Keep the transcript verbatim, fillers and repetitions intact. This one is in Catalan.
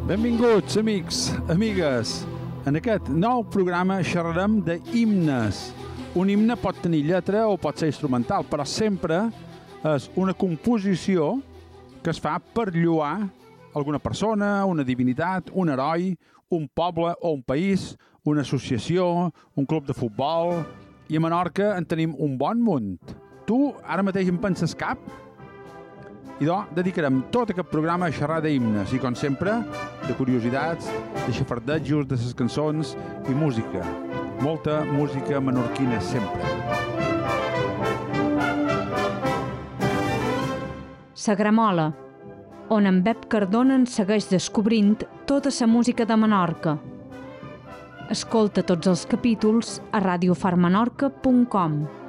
Benvinguts, amics, amigues. En aquest nou programa xerrarem de himnes. Un himne pot tenir lletra o pot ser instrumental, però sempre és una composició que es fa per lloar alguna persona, una divinitat, un heroi, un poble o un país, una associació, un club de futbol. I a Menorca en tenim un bon munt. Tu ara mateix en penses cap? I doncs dedicarem tot aquest programa a xerrar d'himnes i, com sempre, de curiositats, de xafardejos, de les cançons i música. Molta música menorquina sempre. La Gramola, on en Bep Cardona ens segueix descobrint tota la música de Menorca. Escolta tots els capítols a radiofarmenorca punt com.